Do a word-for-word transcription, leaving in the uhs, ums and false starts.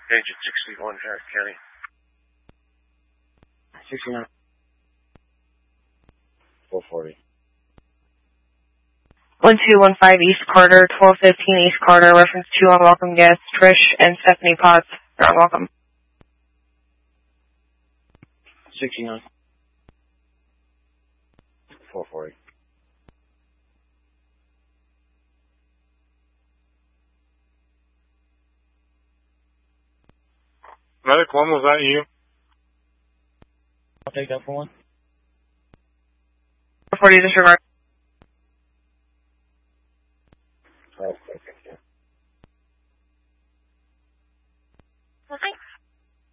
Agent sixty-one, Harris County. sixty-nine. four forty. one two one five East Carter, twelve fifteen East Carter, reference to unwelcome guests, Trish and Stephanie Potts. You're unwelcome. sixty-nine. four forty. Medic one, was that you? I'll take that for one. four forty, disregard.